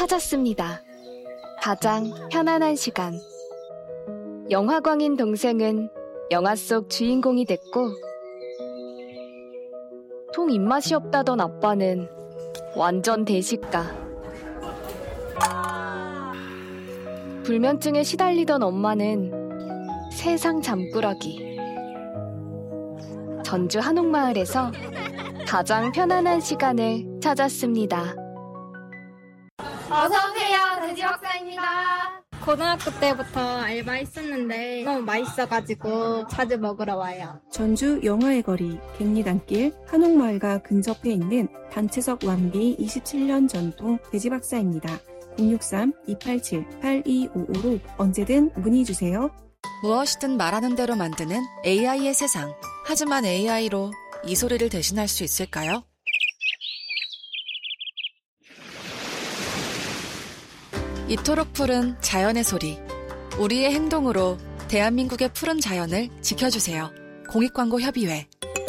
찾았습니다. 가장 편안한 시간. 영화광인 동생은 영화 속 주인공이 됐고, 통 입맛이 없다던 아빠는 완전 대식가. 불면증에 시달리던 엄마는 세상 잠꾸러기. 전주 한옥마을에서 가장 편안한 시간을 찾았습니다. 어서오세요. 돼지 박사입니다. 고등학교 때부터 알바했었는데 너무 맛있어가지고 자주 먹으러 와요. 전주 영화의 거리 갱리단길 한옥마을과 근접해 있는 단체석 완비 27년 전통 돼지박사입니다. 063-287-8255로 언제든 문의주세요. 무엇이든 말하는 대로 만드는 AI의 세상. 하지만 AI로 이 소리를 대신할 수 있을까요? 이토록 푸른 자연의 소리. 우리의 행동으로 대한민국의 푸른 자연을 지켜주세요. 공익광고협의회.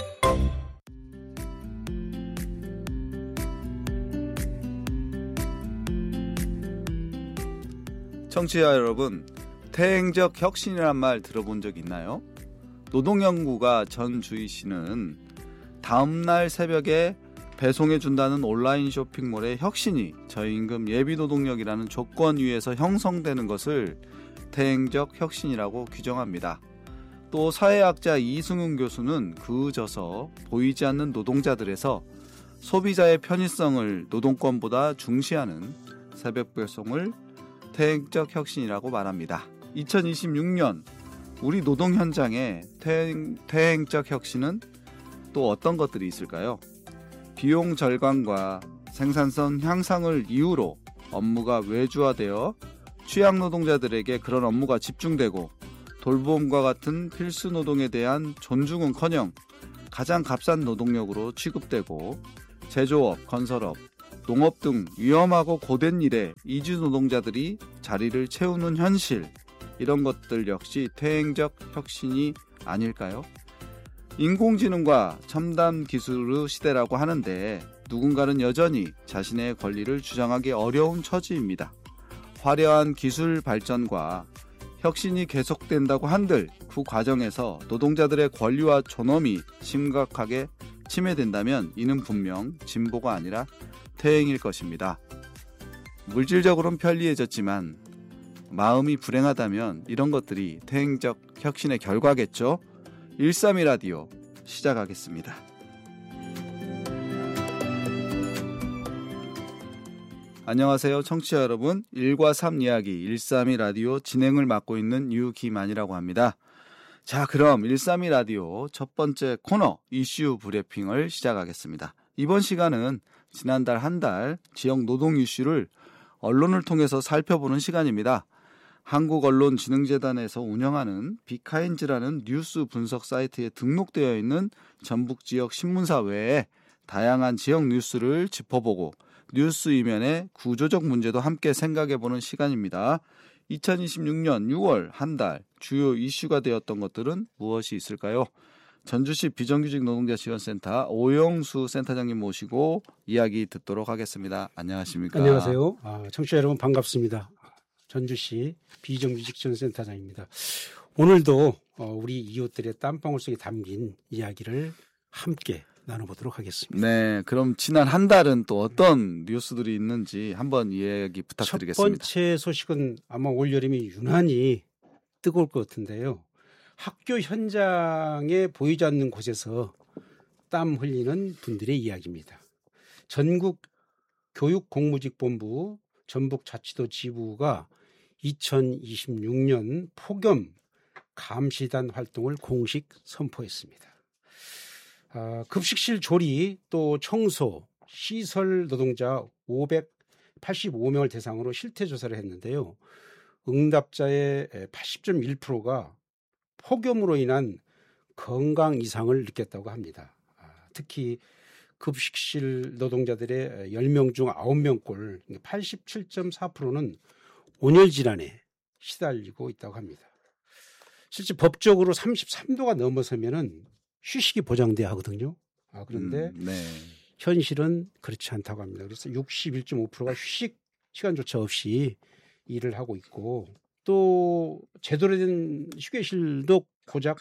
청취자 여러분, 태행적 혁신이란 말 들어본 적 있나요? 노동연구가 전주희씨는 다음날 새벽에 배송해준다는 온라인 쇼핑몰의 혁신이 저임금 예비노동력이라는 조건 위에서 형성되는 것을 태행적 혁신이라고 규정합니다. 또 사회학자 이승훈 교수는 그저서 보이지 않는 노동자들에서 소비자의 편의성을 노동권보다 중시하는 새벽 배송을 태행적 혁신이라고 말합니다. 2026년 우리 노동 현장에 태행적 혁신은 또 어떤 것들이 있을까요? 비용 절감과 생산성 향상을 이유로 업무가 외주화되어 취약 노동자들에게 그런 업무가 집중되고 돌봄과 같은 필수 노동에 대한 존중은커녕 가장 값싼 노동력으로 취급되고 제조업, 건설업, 농업 등 위험하고 고된 일에 이주 노동자들이 자리를 채우는 현실, 이런 것들 역시 태행적 혁신이 아닐까요? 인공지능과 첨단 기술의 시대라고 하는데 누군가는 여전히 자신의 권리를 주장하기 어려운 처지입니다. 화려한 기술 발전과 혁신이 계속된다고 한들 그 과정에서 노동자들의 권리와 존엄이 심각하게 침해된다면 이는 분명 진보가 아니라 태행일 것입니다. 물질적으로는 편리해졌지만 마음이 불행하다면 이런 것들이 태행적 혁신의 결과겠죠. 132 라디오 시작하겠습니다. 안녕하세요 청취자 여러분, 1과 3 이야기 132 라디오 진행을 맡고 있는 유기만이라고 합니다. 자, 그럼 132 라디오 첫 번째 코너 이슈 브리핑을 시작하겠습니다. 이번 시간은 지난달 한 달 지역 노동 이슈를 언론을 통해서 살펴보는 시간입니다. 한국언론진흥재단에서 운영하는 비카인즈라는 뉴스 분석 사이트에 등록되어 있는 전북 지역 신문사 외에 다양한 지역 뉴스를 짚어보고 뉴스 이면의 구조적 문제도 함께 생각해보는 시간입니다. 2026년 6월 한 달 주요 이슈가 되었던 것들은 무엇이 있을까요? 전주시 비정규직 노동자 지원센터 오영수 센터장님 모시고 이야기 듣도록 하겠습니다. 안녕하십니까? 안녕하세요. 청취자 여러분 반갑습니다. 전주시 비정규직 지원센터장입니다. 오늘도 우리 이웃들의 땀방울 속에 담긴 이야기를 함께 나눠보도록 하겠습니다. 네, 그럼 지난 한 달은 또 어떤 뉴스들이 있는지 한번 이야기 부탁드리겠습니다. 첫 번째 소식은 아마 올여름이 유난히 뜨거울 것 같은데요. 학교 현장에 보이지 않는 곳에서 땀 흘리는 분들의 이야기입니다. 전국 교육공무직본부 전북자치도 지부가 2026년 폭염 감시단 활동을 공식 선포했습니다. 급식실 조리 또 청소, 시설 노동자 585명을 대상으로 실태조사를 했는데요. 응답자의 80.1%가 폭염으로 인한 건강 이상을 느꼈다고 합니다. 특히 급식실 노동자들의 10명 중 9명꼴 87.4%는 온열 질환에 시달리고 있다고 합니다. 실제 법적으로 33도가 넘어서면은 휴식이 보장돼야 하거든요. 그런데 네. 현실은 그렇지 않다고 합니다. 그래서 61.5%가 휴식 시간조차 없이 일을 하고 있고 또 제대로 된 휴게실도 고작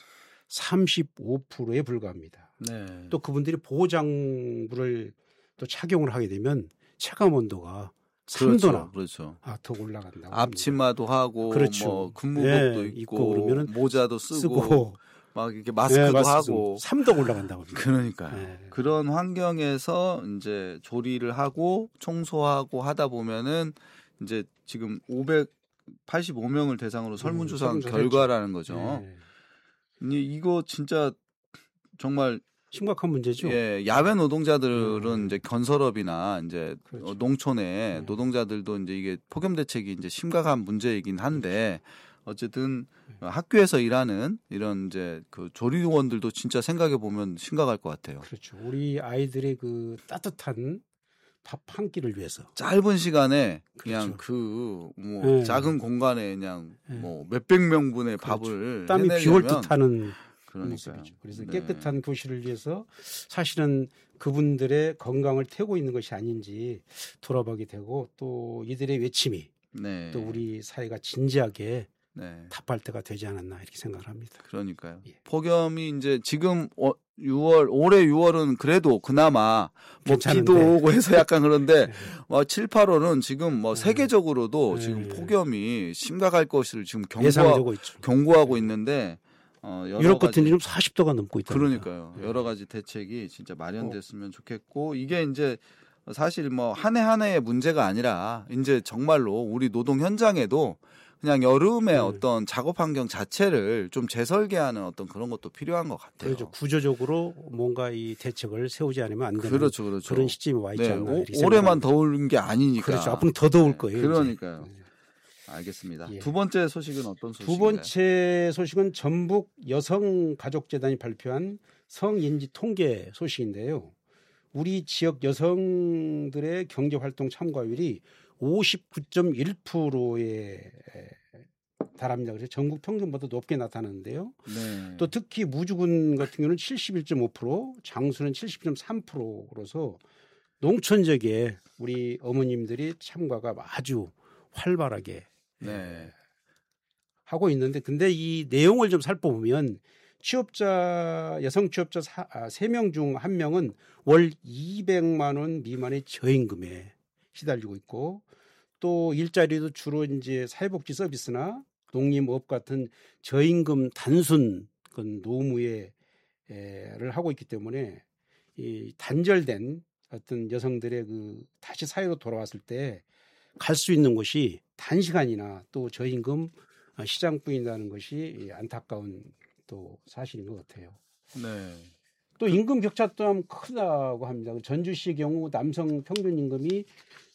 35%에 불과합니다. 네. 또 그분들이 보호장구를 또 착용을 하게 되면 체감 온도가 3도나 그렇죠. 더 올라간다고. 앞치마도 하고 그렇죠. 뭐 군무복도 네, 입고 그러면은 모자도 쓰고 막 이렇게 마스크도 하고 3도 올라간다고 합니다. 그러니까요. 네. 그런 환경에서 이제 조리를 하고 청소하고 하다 보면은 이제 지금 585명을 대상으로 설문조사한 결과라는 거죠. 네. 이거 진짜 정말 심각한 문제죠. 예, 야외 노동자들은 이제 건설업이나 이제 그렇죠. 농촌의 노동자들도 이제 이게 폭염 대책이 이제 심각한 문제이긴 한데 어쨌든 학교에서 일하는 이런 이제 그 조리원들도 진짜 생각해 보면 심각할 것 같아요. 그렇죠. 우리 아이들의 그 따뜻한 밥 한 끼를 위해서 짧은 시간에 그냥 그렇죠. 그 뭐 네. 작은 공간에 그냥 네. 뭐 몇백 명분의 그렇죠. 밥을 땀이 해내려면 비올 듯하는 그러니까요. 모습이죠. 그래서 네. 깨끗한 교실을 위해서 사실은 그분들의 건강을 태우고 있는 것이 아닌지 돌아보게 되고 또 이들의 외침이 네. 또 우리 사회가 진지하게 네. 답할 때가 되지 않았나 이렇게 생각을 합니다. 그러니까요. 예. 폭염이 이제 지금 6월 올해 6월은 그래도 그나마 뭐 괜찮은데. 비도 오고 해서 약간 그런데 네. 7, 8월은 지금 뭐 세계적으로도 네. 지금 폭염이 심각할 것을 지금 예상되고 있죠. 경고하고 있는데 여러 유럽 가지 같은 데는 40도가 넘고 있다. 그러니까요. 여러 가지 대책이 진짜 마련됐으면 좋겠고 이게 이제 사실 뭐 한 해 한 해의 문제가 아니라 이제 정말로 우리 노동 현장에도 그냥 여름에 어떤 작업 환경 자체를 좀 재설계하는 어떤 그런 것도 필요한 것 같아요. 그렇죠. 구조적으로 뭔가 이 대책을 세우지 않으면 안 되는 그렇죠, 그렇죠. 그런 시점이 와 있지 네, 않나. 이렇게 올해만 생각합니다. 더운 게 아니니까. 그렇죠. 앞으로 더 더울 거예요. 그러니까요. 이제. 알겠습니다. 예. 두 번째 소식은 어떤 소식인가요? 두 번째 소식은 전북 여성가족재단이 발표한 성인지 통계 소식인데요. 우리 지역 여성들의 경제활동 참가율이 59.1%에 달합니다. 그래서 전국 평균보다 높게 나타나는데요. 네. 또 특히 무주군 같은 경우는 71.5%, 장수는 70.3%로서 농촌 지역에 우리 어머님들이 참가가 아주 활발하게 네. 하고 있는데 근데 이 내용을 좀 살펴보면 여성 취업자 3명 중 1명은 월 200만 원 미만의 저임금에 시달리고 있고 또 일자리도 주로 이제 사회복지 서비스나 농림업 같은 저임금 단순 노무를 하고 있기 때문에 이 단절된 어떤 여성들의 그 다시 사회로 돌아왔을 때 갈 수 있는 곳이 단시간이나 또 저임금 시장뿐이라는 것이 안타까운 또 사실인 것 같아요. 네. 또 임금 격차 또한 크다고 합니다. 전주시의 경우 남성 평균 임금이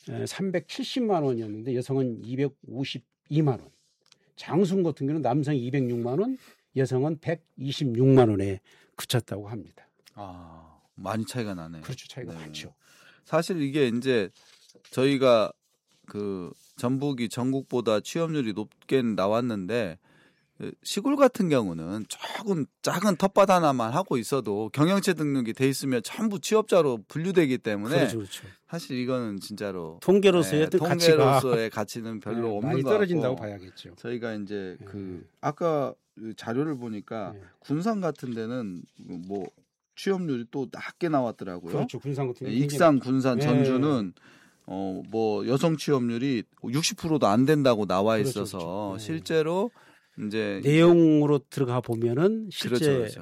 370만 원이었는데 여성은 252만 원. 장순 같은 경우는 남성 206만 원, 여성은 126만 원에 그쳤다고 합니다. 아, 많이 차이가 나네요. 그렇죠. 차이가 네. 많죠. 사실 이게 이제 저희가 그 전북이 전국보다 취업률이 높게 나왔는데 시골 같은 경우는 조금 작은 텃밭 하나만 하고 있어도 경영체 등록이 돼 있으면 전부 취업자로 분류되기 때문에 그렇죠, 그렇죠. 사실 이거는 진짜로 통계로서의 어떤 통계로서의 가치는 별로 없는 많이 것 떨어진다고 같고 봐야겠죠. 저희가 이제 그 아까 자료를 보니까 군산 같은 데는 뭐 취업률이 또 낮게 나왔더라고요. 그렇죠. 군산 같은 경우 익산, 군산, 네. 전주는 뭐 여성 취업률이 60%도 안 된다고 나와 그렇죠, 있어서 그렇죠. 네. 실제로 이제 내용으로 들어가 보면은 실제 그렇죠, 그렇죠.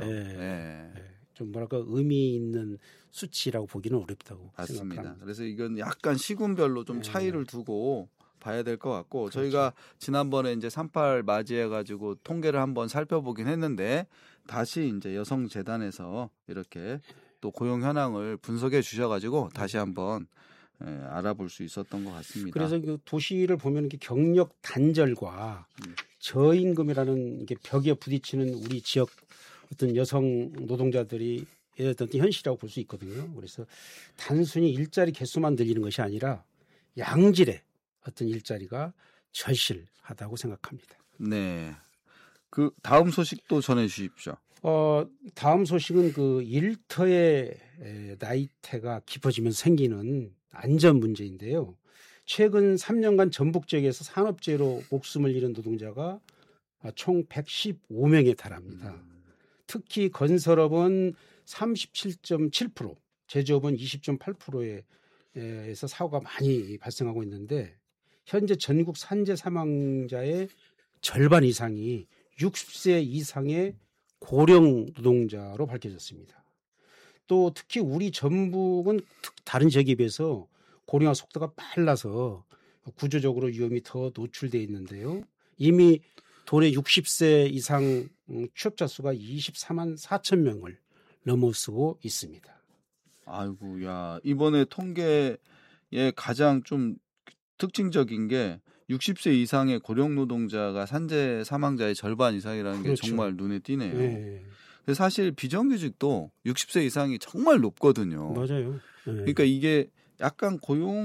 좀 뭐랄까 의미 있는 수치라고 보기는 어렵다고 맞습니다. 생각합니다. 그래서 이건 약간 시군별로 좀 차이를 두고 봐야 될 것 같고 그렇죠. 저희가 지난번에 이제 38 맞이해가지고 통계를 한번 살펴보긴 했는데 다시 이제 여성재단에서 이렇게 또 고용 현황을 분석해 주셔가지고 다시 한번 알아볼 수 있었던 것 같습니다. 그래서 그 도시를 보면 이렇게 경력 단절과 저임금이라는 게 벽에 부딪히는 우리 지역 어떤 여성 노동자들이 어떤 현실이라고 볼 수 있거든요. 그래서 단순히 일자리 개수만 늘리는 것이 아니라 양질의 어떤 일자리가 절실하다고 생각합니다. 네. 그 다음 소식도 전해 주십시오. 다음 소식은 그 일터의 나이테가 깊어지면서 생기는 안전 문제인데요. 최근 3년간 전북 지역에서 산업재해로 목숨을 잃은 노동자가 총 115명에 달합니다. 특히 건설업은 37.7%, 제조업은 20.8%에서 사고가 많이 발생하고 있는데 현재 전국 산재 사망자의 절반 이상이 60세 이상의 고령 노동자로 밝혀졌습니다. 또 특히 우리 전북은 다른 지역에 비해서 고령화 속도가 빨라서 구조적으로 위험이 더 노출되어 있는데요. 이미 도내 60세 이상 취업자 수가 24만 4천 명을 넘어서고 있습니다. 아이고, 야, 이번에 통계에 가장 좀 특징적인 게 60세 이상의 고령 노동자가 산재 사망자의 절반 이상이라는 그렇죠. 게 정말 눈에 띄네요. 네. 사실 비정규직도 60세 이상이 정말 높거든요. 맞아요. 네. 그러니까 이게 약간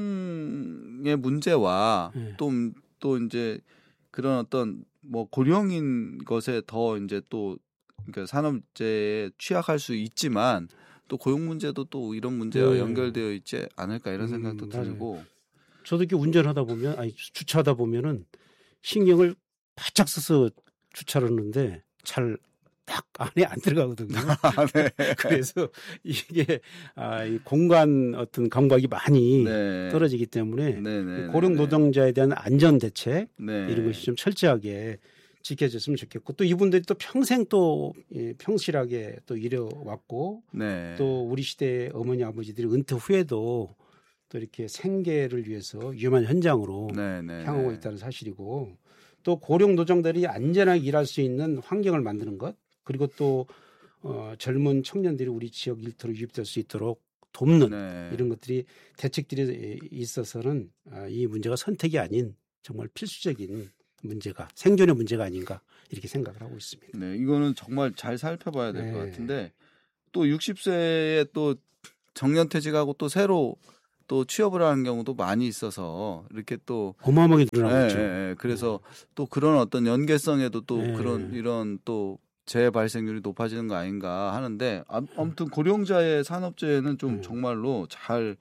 고용의 문제와 네. 또 이제 그런 어떤 뭐 고령인 것에 더 이제 또 그러니까 산업재해에 취약할 수 있지만 또 고용 문제도 또 이런 문제와 네. 연결되어 있지 않을까 이런 생각도 들고. 저도 이렇게 운전하다 보면, 주차하다 보면은 신경을 바짝 써서 주차를 하는데 잘 딱 안에 안 들어가거든요. 네. 그래서 이게 이 공간 어떤 감각이 많이 네. 떨어지기 때문에 네네. 고령 노동자에 대한 안전 대책 네. 이런 것이 좀 철저하게 지켜졌으면 좋겠고 또 이분들이 또 평생 또 평실하게 또 일해왔고 네. 또 우리 시대의 어머니 아버지들이 은퇴 후에도 또 이렇게 생계를 위해서 위험한 현장으로 네네. 향하고 있다는 사실이고 또 고령 노동자들이 안전하게 일할 수 있는 환경을 만드는 것 그리고 또 젊은 청년들이 우리 지역 일터로 유입될 수 있도록 돕는 네. 이런 것들이 대책들이 있어서는 이 문제가 선택이 아닌 정말 필수적인 문제가 생존의 문제가 아닌가 이렇게 생각을 하고 있습니다. 네, 이거는 정말 잘 살펴봐야 될 것 네. 같은데 또 60세에 또 정년퇴직하고 또 새로 또 취업을 하는 경우도 많이 있어서 이렇게 또 어마어마하게 늘어나고 있죠. 그래서 또 그런 어떤 연계성에도 또 네. 그런 이런 또 재해 발생률이 높아지는 거 아닌가 하는데 아무튼 고령자의 산업재해는 좀 정말로 잘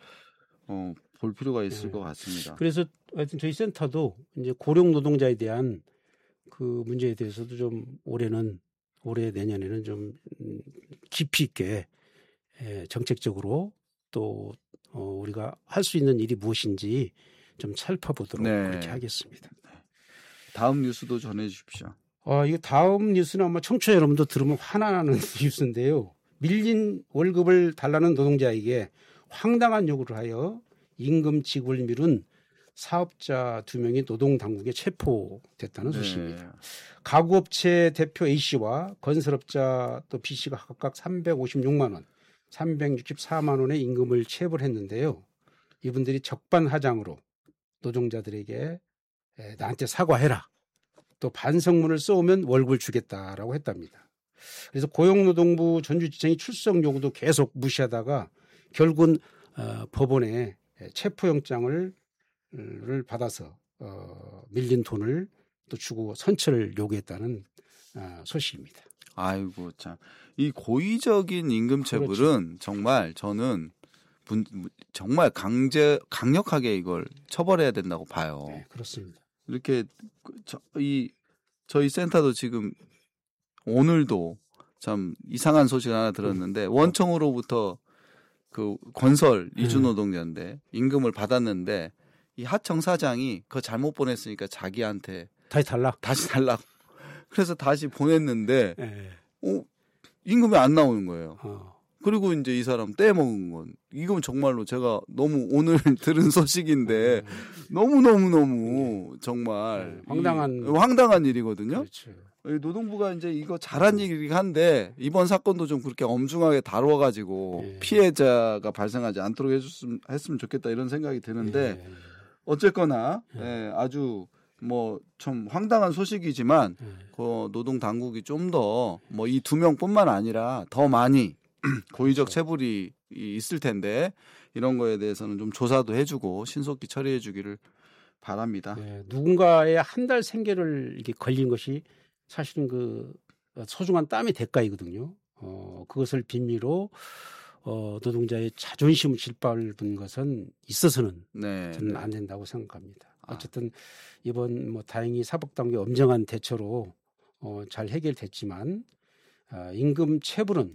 볼 필요가 있을 것 같습니다. 그래서 하여튼 저희 센터도 이제 고령 노동자에 대한 그 문제에 대해서도 좀 올해 내년에는 좀 깊이 있게 정책적으로 또 우리가 할 수 있는 일이 무엇인지 좀 살펴보도록 네. 그렇게 하겠습니다. 다음 뉴스도 전해주십시오. 이거 다음 뉴스는 아마 청취자 여러분도 들으면 화나는 뉴스인데요. 밀린 월급을 달라는 노동자에게 황당한 요구를 하여 임금 지급을 미룬 사업자 2명이 노동당국에 체포됐다는 소식입니다. 네. 가구업체 대표 A씨와 건설업자 또 B씨가 각각 356만 원, 364만 원의 임금을 체불 했는데요. 이분들이 적반하장으로 노동자들에게 나한테 사과해라. 또 반성문을 써오면 월급을 주겠다라고 했답니다. 그래서 고용노동부 전주지청이 출석 요구도 계속 무시하다가 결국은 법원에 체포영장을 받아서 밀린 돈을 또 주고 선처를 요구했다는 소식입니다. 아이고 참. 이 고의적인 임금 체불은 그렇죠. 정말 저는 정말 강력하게 이걸 처벌해야 된다고 봐요. 네, 그렇습니다. 이렇게 저희 센터도 지금 오늘도 참 이상한 소식 하나 들었는데 원청으로부터 그 건설 이주 노동자인데 임금을 받았는데 이 하청 사장이 그거 잘못 보냈으니까 자기한테 다시 달라고 그래서 다시 보냈는데 임금이 안 나오는 거예요. 그리고 이제 이 사람 떼먹은 건 이건 정말로 제가 너무 오늘 들은 소식인데 너무 정말 황당한 일이거든요. 그렇죠. 노동부가 이제 이거 잘한 일이긴 한데 이번 사건도 좀 그렇게 엄중하게 다뤄가지고 피해자가 발생하지 않도록 했으면 좋겠다 이런 생각이 드는데 어쨌거나 아주 뭐 좀 황당한 소식이지만 그 노동 당국이 좀 더 뭐 이 2명뿐만 아니라 더 많이 고의적 체불이 있을 텐데 이런 거에 대해서는 좀 조사도 해주고 신속히 처리해주기를 바랍니다. 네, 누군가의 한 달 생계를 이렇게 걸린 것이 사실은 그 소중한 땀의 대가이거든요. 그것을 빌미로 노동자의 자존심을 짓밟은 것은 있어서는 네. 저는 안 된다고 생각합니다. 어쨌든 이번 뭐 다행히 사법당국의 엄정한 대처로 잘 해결됐지만 임금 체불은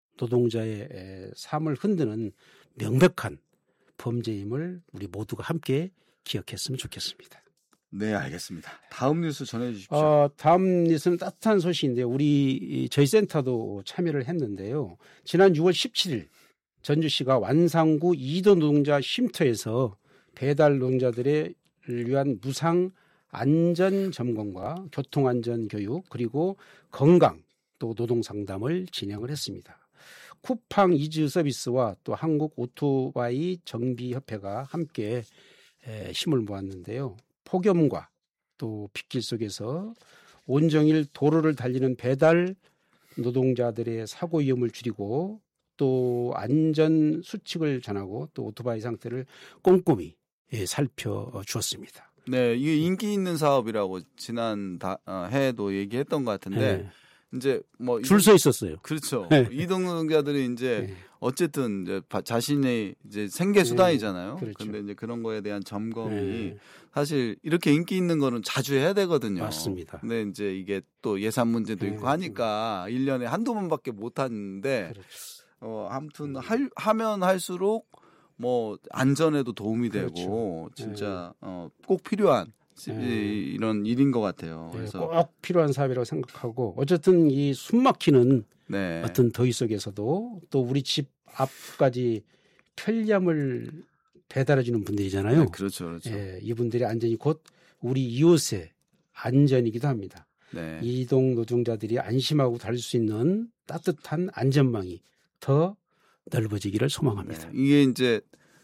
노동자의 삶을 흔드는 명백한 범죄임을 우리 모두가 함께 기억했으면 좋겠습니다. 네, 알겠습니다. 다음 뉴스 전해주십시오. 다음 뉴스는 따뜻한 소식인데요. 저희 센터도 참여를 했는데요. 지난 6월 17일 전주시가 완산구 이도 노동자 쉼터에서 배달 노동자들을 위한 무상 안전 점검과 교통안전 교육 그리고 건강 또 노동 상담을 진행을 했습니다. 쿠팡 이즈 서비스와 또 한국 오토바이 정비협회가 함께 힘을 모았는데요. 폭염과 또 빗길 속에서 온종일 도로를 달리는 배달 노동자들의 사고 위험을 줄이고 또 안전 수칙을 전하고 또 오토바이 상태를 꼼꼼히 살펴주었습니다. 네, 이게 인기 있는 사업이라고 지난 해에도 얘기했던 것 같은데 네. 이제 뭐 줄 서 있었어요. 그렇죠. 네. 이동노동자들이 이제 네. 어쨌든 이제 자신의 이제 생계 수단이잖아요. 그렇죠. 그런데 이제 그런 거에 대한 점검이 네. 사실 이렇게 인기 있는 거는 자주 해야 되거든요. 맞습니다. 근데 이제 이게 또 예산 문제도 있고 네. 하니까 1년에 한두 번밖에 못 하는데 그렇죠. 아무튼 하면 할수록 뭐 안전에도 도움이 되고 그렇죠. 진짜 꼭 필요한 이런 일인 것 같아요. 네, 그래서 꼭 필요한 사업이라고 생각하고 어쨌든 이 숨막히는 네. 어떤 더위 속에서도 또 우리 집 앞까지 편리함을 배달해주는 분들이잖아요. 네, 그렇죠, 그렇죠. 예, 이분들의 안전이 곧 우리 이웃의 안전이기도 합니다. 네. 이동 노동자들이 안심하고 다닐 수 있는 따뜻한 안전망이 더 넓어지기를 소망합니다. 네. 이게 이제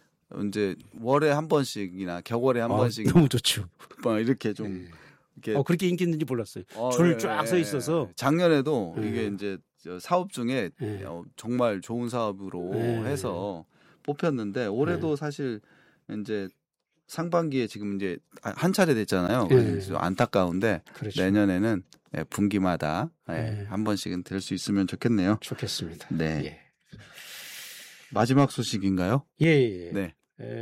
월에 한 번씩이나 겨울에 한 번씩 너무 좋죠. 뭐 이렇게 좀 네. 이렇게 그렇게 인기 있는지 몰랐어요. 줄 쫙 서 네. 있어서. 작년에도 네. 이게 이제 사업 중에 네. 정말 좋은 사업으로 네. 해서 뽑혔는데 올해도 사실 이제 상반기에 지금 이제 한 차례 됐잖아요. 그래서 안타까운데 그렇죠. 내년에는 분기마다 네. 한 번씩은 될 수 있으면 좋겠네요. 좋겠습니다. 네. 예. 마지막 소식인가요? 예. 네.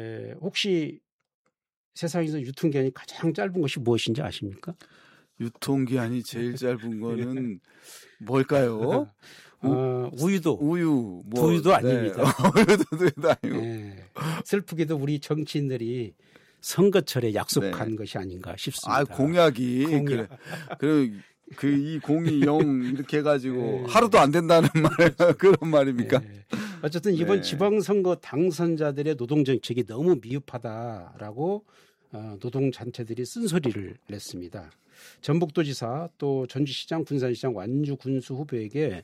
혹시 세상에서 유통기한이 가장 짧은 것이 무엇인지 아십니까? 유통기한이 제일 짧은 거는 뭘까요? 우유도. 우유. 두유도 아닙니다. 우유도 아니고. 네. 슬프게도 우리 정치인들이 선거철에 약속한 네. 것이 아닌가 싶습니다. 공약이. 공약. 그래. 이 공이 0 이렇게 해가지고 네. 하루도 안 된다는 그런 말입니까? 네. 어쨌든 이번 네. 지방선거 당선자들의 노동정책이 너무 미흡하다라고 노동단체들이 쓴소리를 냈습니다. 전북도지사 또 전주시장, 군산시장, 완주 군수 후보에게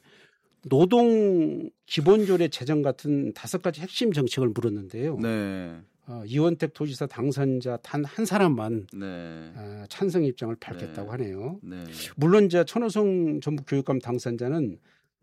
노동 기본조례 제정 같은 5가지 핵심 정책을 물었는데요. 네. 이원택 도지사 당선자 단 한 사람만 네. 찬성 입장을 밝혔다고 하네요. 네. 물론 천호성 전북교육감 당선자는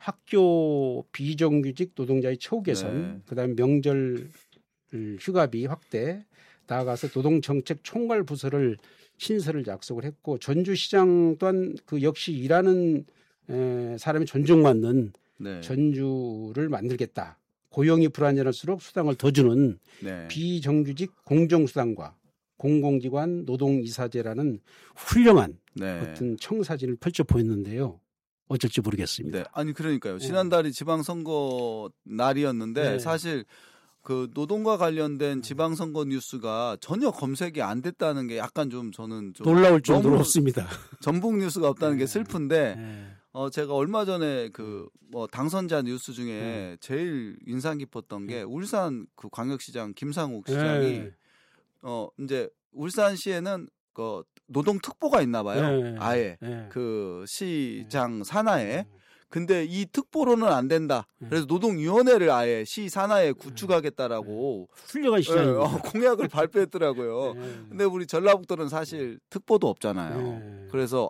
학교 비정규직 노동자의 처우 개선, 네. 그다음에 명절 휴가비 확대, 나아가서 노동정책 총괄 부서를 신설을 약속을 했고 전주시장 또한 그 역시 일하는 사람이 존중받는 네. 전주를 만들겠다. 고용이 불안정할수록 수당을 더 주는 네. 비정규직 공정수당과 공공기관 노동이사제라는 훌륭한 네. 어떤 청사진을 펼쳐 보였는데요. 어쩔지 모르겠습니다. 네. 아니 그러니까요. 지난달이 지방선거 날이었는데 네. 사실 그 노동과 관련된 지방선거 뉴스가 전혀 검색이 안 됐다는 게 약간 좀 저는 좀 놀라울 정도로 너무 없습니다. 전북 뉴스가 없다는 게 슬픈데 네. 제가 얼마 전에 그 뭐 당선자 뉴스 중에 제일 인상 깊었던 게 울산 그 광역시장 김상욱 시장이 네. 이제 울산시에는 그 노동특보가 있나 봐요. 네. 아예 네. 그 시장 산하에. 근데 이 특보로는 안 된다. 그래서 노동위원회를 아예 시 산하에 구축하겠다라고 훌륭한 시장입니다. 공약을 발표했더라고요. 네. 근데 우리 전라북도는 사실 특보도 없잖아요. 네. 그래서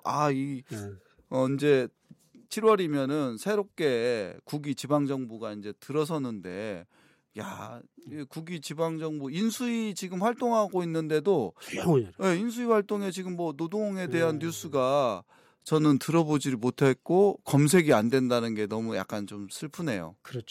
이제 7월이면은 새롭게 국위 지방정부가 이제 들어서는데 이 국위 지방정부 인수위 지금 활동하고 있는데도 인수위 활동에 지금 뭐 노동에 대한 뉴스가 저는 들어보지를 못했고 검색이 안 된다는 게 너무 약간 좀 슬프네요. 그렇죠.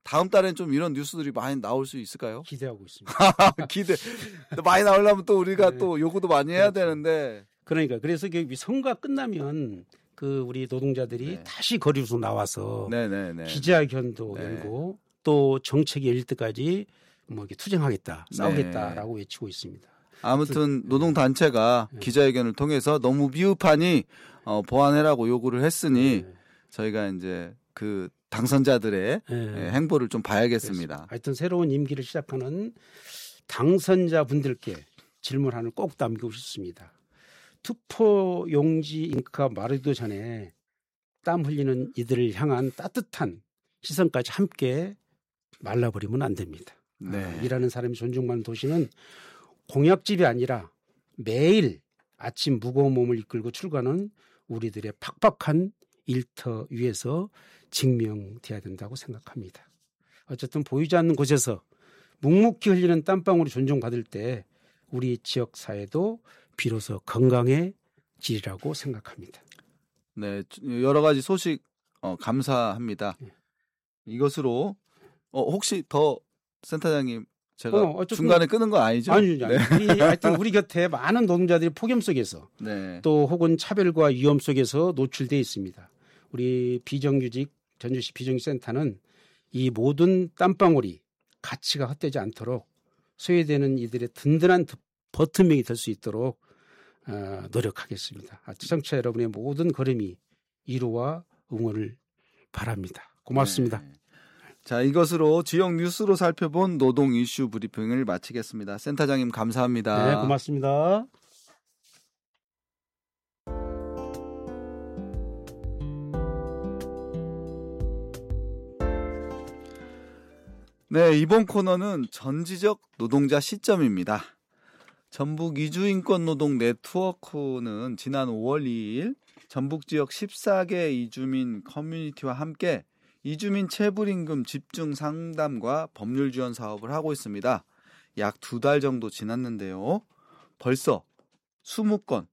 다음 달엔 좀 이런 뉴스들이 많이 나올 수 있을까요? 기대하고 있습니다. 기대. 많이 나오려면 또 우리가 네. 또 요구도 많이 해야 그렇죠. 되는데. 그러니까 그래서 선거가 끝나면 그 우리 노동자들이 네. 다시 거리로 나와서 네네네. 기자회견도 네. 열고 또 정책이 열릴 때까지 뭐 이렇게 투쟁하겠다, 네. 싸우겠다라고 외치고 있습니다. 아무튼 노동단체가 네. 기자회견을 통해서 너무 미흡하니 보완해라고 요구를 했으니 네. 저희가 이제 그 당선자들의 네. 행보를 좀 봐야겠습니다. 하여튼 새로운 임기를 시작하는 당선자분들께 질문 하나를 꼭 남기고 싶습니다. 투표 용지 잉크가 마르기도 전에 땀 흘리는 이들을 향한 따뜻한 시선까지 함께 말라버리면 안 됩니다. 네. 일하는 사람이 존중받는 도시는 공약집이 아니라 매일 아침 무거운 몸을 이끌고 출근하는 우리들의 팍팍한 일터 위에서 증명돼야 된다고 생각합니다. 어쨌든 보이지 않는 곳에서 묵묵히 흘리는 땀방울이 존중받을 때 우리 지역 사회도 비로소 건강해지리라고 생각합니다. 네, 여러 가지 소식 감사합니다. 네. 이것으로 혹시 더 센터장님 제가 어쨌든 중간에 끊은 거 아니죠? 아니죠. 네. 하여튼 우리 곁에 많은 노동자들이 폭염 속에서 네. 또 혹은 차별과 위험 속에서 노출되어 있습니다. 우리 비정규직 전주시 비정규센터는 이 모든 땀방울이 가치가 헛되지 않도록 소외되는 이들의 든든한 버튼명이 될 수 있도록 노력하겠습니다. 청취자 여러분의 모든 걸음이 위로와 응원을 바랍니다. 고맙습니다. 네. 자, 이것으로 지역 뉴스로 살펴본 노동 이슈 브리핑을 마치겠습니다. 센터장님 감사합니다. 네, 고맙습니다. 네, 이번 코너는 전지적 노동자 시점입니다. 전북 이주인권노동 네트워크는 지난 5월 2일 전북 지역 14개 이주민 커뮤니티와 함께 이주민 체불임금 집중 상담과 법률 지원 사업을 하고 있습니다. 약 2달 정도 지났는데요. 벌써 20건,